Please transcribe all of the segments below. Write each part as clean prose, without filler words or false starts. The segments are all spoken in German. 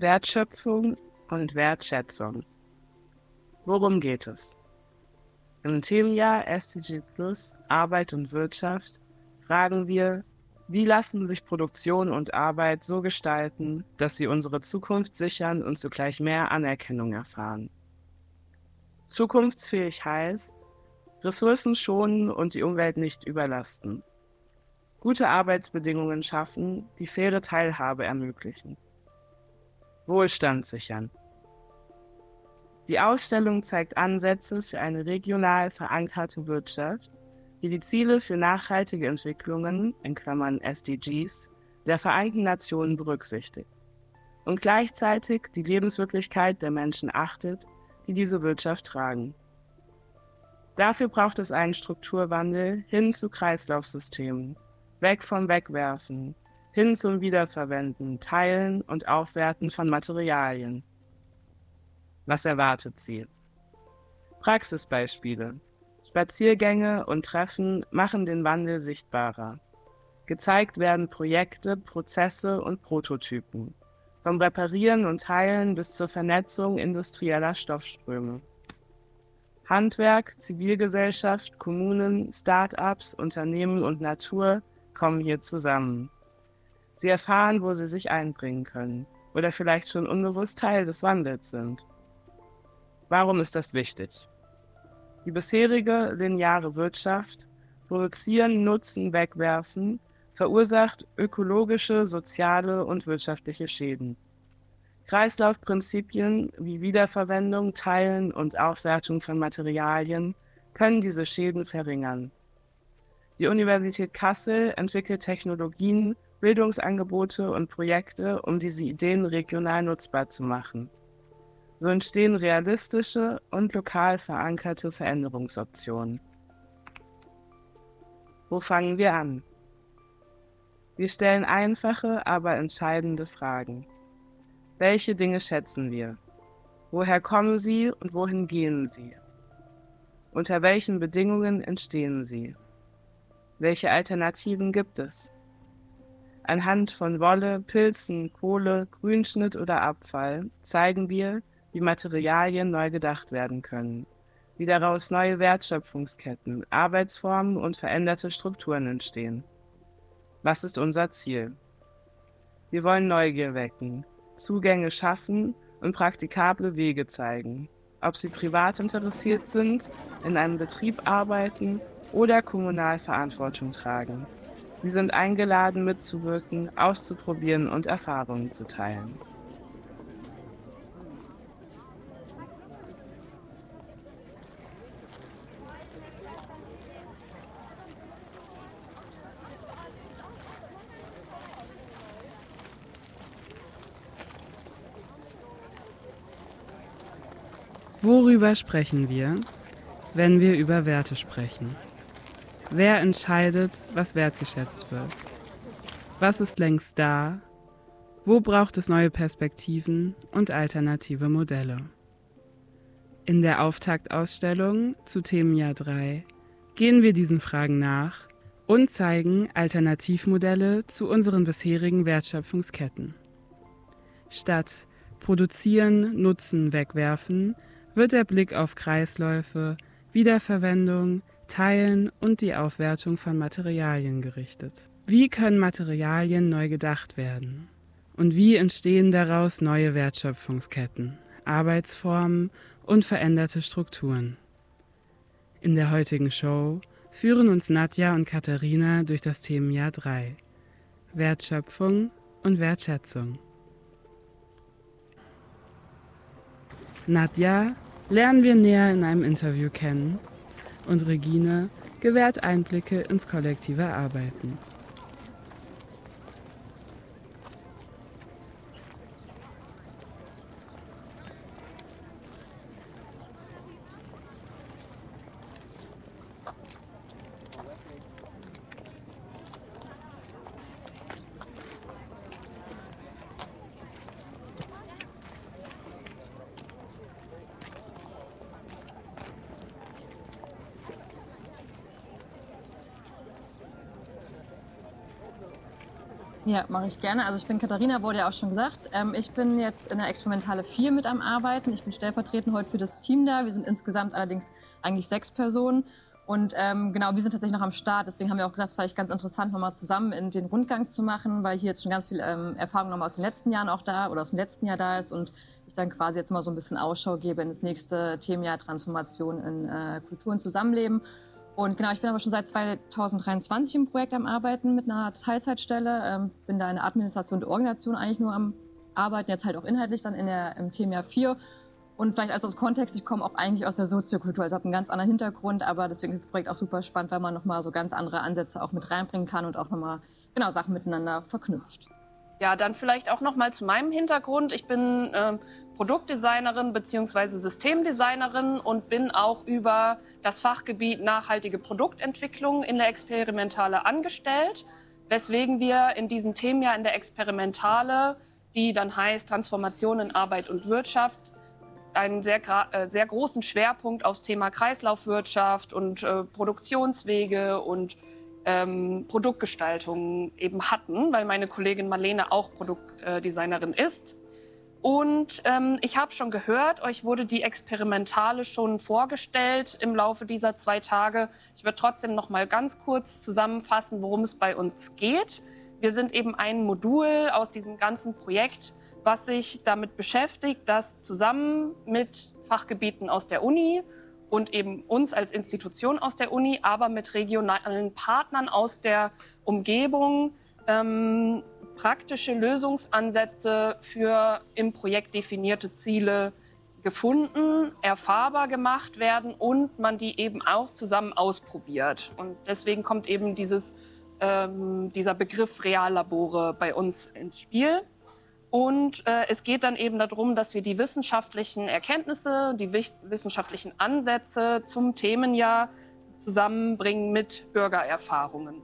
Wertschöpfung und Wertschätzung. Worum geht es? Im Themenjahr SDG Plus Arbeit und Wirtschaft fragen wir, wie lassen sich Produktion und Arbeit so gestalten, dass sie unsere Zukunft sichern und zugleich mehr Anerkennung erfahren. Zukunftsfähig heißt, Ressourcen schonen und die Umwelt nicht überlasten. Gute Arbeitsbedingungen schaffen, die faire Teilhabe ermöglichen. Wohlstand sichern. Die Ausstellung zeigt Ansätze für eine regional verankerte Wirtschaft, die die Ziele für nachhaltige Entwicklungen in Klammern (SDGs) der Vereinten Nationen berücksichtigt und gleichzeitig die Lebenswirklichkeit der Menschen achtet, die diese Wirtschaft tragen. Dafür braucht es einen Strukturwandel hin zu Kreislaufsystemen, weg vom Wegwerfen, hin zum Wiederverwenden, Teilen und Aufwerten von Materialien. Was erwartet sie? Praxisbeispiele. Spaziergänge und Treffen machen den Wandel sichtbarer. Gezeigt werden Projekte, Prozesse und Prototypen, vom Reparieren und Teilen bis zur Vernetzung industrieller Stoffströme. Handwerk, Zivilgesellschaft, Kommunen, Start-ups, Unternehmen und Natur kommen hier zusammen. Sie erfahren, wo sie sich einbringen können oder vielleicht schon unbewusst Teil des Wandels sind. Warum ist das wichtig? Die bisherige lineare Wirtschaft, produzieren, nutzen, wegwerfen, verursacht ökologische, soziale und wirtschaftliche Schäden. Kreislaufprinzipien wie Wiederverwendung, Teilen und Aufwertung von Materialien können diese Schäden verringern. Die Universität Kassel entwickelt Technologien, Bildungsangebote und Projekte, um diese Ideen regional nutzbar zu machen. So entstehen realistische und lokal verankerte Veränderungsoptionen. Wo fangen wir an? Wir stellen einfache, aber entscheidende Fragen. Welche Dinge schätzen wir? Woher kommen sie und wohin gehen sie? Unter welchen Bedingungen entstehen sie? Welche Alternativen gibt es? Anhand von Wolle, Pilzen, Kohle, Grünschnitt oder Abfall zeigen wir, wie Materialien neu gedacht werden können, wie daraus neue Wertschöpfungsketten, Arbeitsformen und veränderte Strukturen entstehen. Was ist unser Ziel? Wir wollen Neugier wecken, Zugänge schaffen und praktikable Wege zeigen, ob sie privat interessiert sind, in einem Betrieb arbeiten oder kommunal Verantwortung tragen. Sie sind eingeladen, mitzuwirken, auszuprobieren und Erfahrungen zu teilen. Worüber sprechen wir, wenn wir über Werte sprechen? Wer entscheidet, was wertgeschätzt wird? Was ist längst da? Wo braucht es neue Perspektiven und alternative Modelle? In der Auftaktausstellung zu Themenjahr 3 gehen wir diesen Fragen nach und zeigen Alternativmodelle zu unseren bisherigen Wertschöpfungsketten. Statt produzieren, nutzen, wegwerfen wird der Blick auf Kreisläufe, Wiederverwendung, Teilen und die Aufwertung von Materialien gerichtet. Wie können Materialien neu gedacht werden? Und wie entstehen daraus neue Wertschöpfungsketten, Arbeitsformen und veränderte Strukturen? In der heutigen Show führen uns Nadja und Katharina durch das Themenjahr 3: Wertschöpfung und Wertschätzung. Nadja lernen wir näher in einem Interview kennen und Regine gewährt Einblicke ins kollektive Arbeiten. Ja, mache ich gerne. Also ich bin Katharina, wurde ja auch schon gesagt. Ich bin jetzt in der Experimentale 4 mit am Arbeiten. Ich bin stellvertretend heute für das Team da. Wir sind insgesamt allerdings eigentlich 6 Personen. Und genau, wir sind tatsächlich noch am Start. Deswegen haben wir auch gesagt, es war vielleicht ganz interessant, nochmal zusammen in den Rundgang zu machen, weil hier jetzt schon ganz viel Erfahrung nochmal aus den letzten Jahren auch da oder aus dem letzten Jahr da ist. Und ich dann quasi jetzt mal so ein bisschen Ausschau gebe in das nächste Themenjahr Transformation in Kultur und Zusammenleben. Und genau, ich bin aber schon seit 2023 im Projekt am Arbeiten mit einer Teilzeitstelle. Bin da in der Administration und Organisation eigentlich nur am Arbeiten, jetzt halt auch inhaltlich dann im Themenjahr 4. Und vielleicht als Kontext, ich komme auch eigentlich aus der Soziokultur, also habe einen ganz anderen Hintergrund, aber deswegen ist das Projekt auch super spannend, weil man nochmal so ganz andere Ansätze auch mit reinbringen kann und auch nochmal genau Sachen miteinander verknüpft. Ja, dann vielleicht auch noch mal zu meinem Hintergrund. Ich bin Produktdesignerin bzw. Systemdesignerin und bin auch über das Fachgebiet nachhaltige Produktentwicklung in der Experimentale angestellt, weswegen wir in diesem Themenjahr in der Experimentale, die dann heißt Transformation in Arbeit und Wirtschaft, einen sehr großen Schwerpunkt aufs Thema Kreislaufwirtschaft und Produktionswege und Produktgestaltung eben hatten, weil meine Kollegin Marlene auch Produktdesignerin ist. Und ich habe schon gehört, euch wurde die Experimentale schon vorgestellt im Laufe dieser 2 Tage. Ich würde trotzdem noch mal ganz kurz zusammenfassen, worum es bei uns geht. Wir sind eben ein Modul aus diesem ganzen Projekt, was sich damit beschäftigt, dass zusammen mit Fachgebieten aus der Uni und eben uns als Institution aus der Uni, aber mit regionalen Partnern aus der Umgebung praktische Lösungsansätze für im Projekt definierte Ziele gefunden, erfahrbar gemacht werden und man die eben auch zusammen ausprobiert. Und deswegen kommt eben dieser Begriff Reallabore bei uns ins Spiel. Und es geht dann eben darum, dass wir die wissenschaftlichen Erkenntnisse, die wissenschaftlichen Ansätze zum Themenjahr zusammenbringen mit Bürgererfahrungen.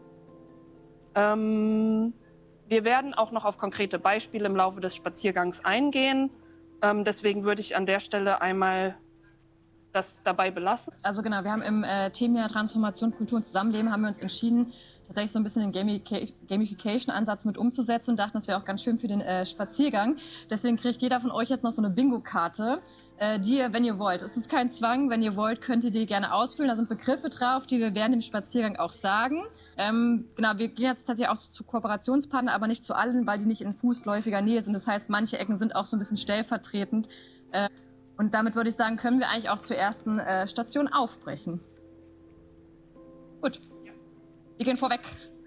Wir werden auch noch auf konkrete Beispiele im Laufe des Spaziergangs eingehen. Deswegen würde ich an der Stelle einmal das dabei belassen. Also genau, wir haben im Themenjahr Transformation, Kultur und Zusammenleben haben wir uns entschieden, tatsächlich so ein bisschen den Gamification-Ansatz mit umzusetzen und dachten, das wäre auch ganz schön für den Spaziergang. Deswegen kriegt jeder von euch jetzt noch so eine Bingo-Karte, die ihr, wenn ihr wollt, es ist kein Zwang, wenn ihr wollt, könnt ihr die gerne ausfüllen. Da sind Begriffe drauf, die wir während dem Spaziergang auch sagen. Genau, wir gehen jetzt tatsächlich auch zu Kooperationspartnern, aber nicht zu allen, weil die nicht in fußläufiger Nähe sind. Das heißt, manche Ecken sind auch so ein bisschen stellvertretend. Und damit würde ich sagen, können wir eigentlich auch zur ersten Station aufbrechen. Gut. Wir gehen vorweg.